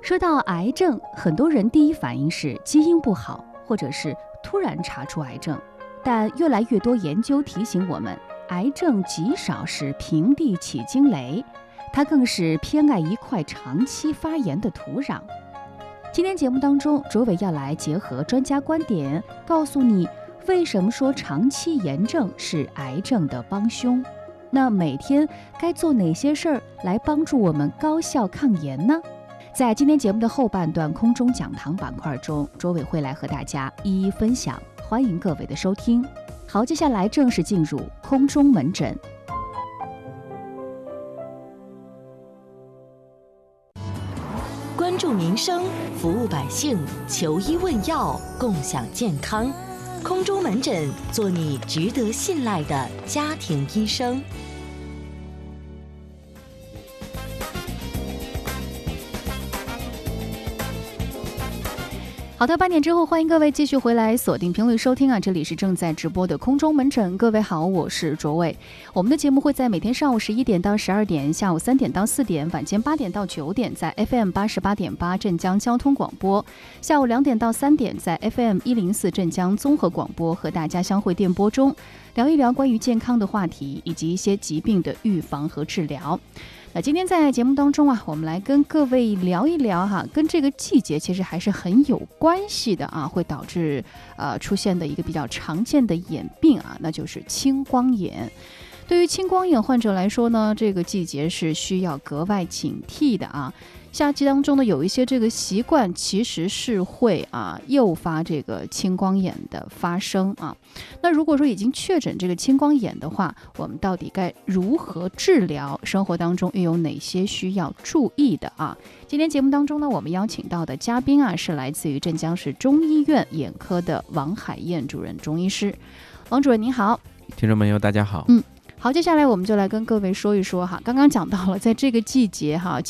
说到癌症，很多人第一反应是基因不好，或者是突然查出癌症。但越来越多研究提醒我们，癌症极少是平地起惊雷，它更是偏爱一块长期发炎的土壤。今天节目当中，卓伟要来结合专家观点，告诉你为什么说长期炎症是癌症的帮凶。那每天该做哪些事儿来帮助我们高效抗炎呢？在今天节目的后半段空中讲堂板块中，卓伟会来和大家一一分享，欢迎各位的收听。好，接下来正式进入空中门诊。 关注民生，服务百姓，求医问药，共享健康。空中门诊，做你值得信赖的家庭医生。 好的，8点之后，欢迎各位继续回来锁定频率收听啊！这里是正在直播的空中门诊，各位好，我是卓伟。我们的节目会在每天上午11点到12点，下午3点到4点，晚间8点到9点，在 FM 88.8镇江交通广播；下午2点到3点，在 FM 104镇江综合广播和大家相会电波中，聊一聊关于健康的话题，以及一些疾病的预防和治疗。那今天在节目当中啊，我们来跟各位聊一聊哈，跟这个季节其实还是很有关系的啊，会导致出现的一个比较常见的眼病啊，那就是青光眼。对于青光眼患者来说呢，这个季节是需要格外警惕的啊。夏季当中呢，有一些这个习惯其实是会诱发这个青光眼的发生啊。那如果说已经确诊这个青光眼的话，我们到底该如何治疗？生活当中又有哪些需要注意的啊？今天节目当中呢，我们邀请到的嘉宾啊，是来自于镇江市中医院眼科的王海燕主任中医师。王主任您好。 听众朋友大家好。 好，接下来我们就来跟各位说一说哈，刚刚讲到了在这个季节哈，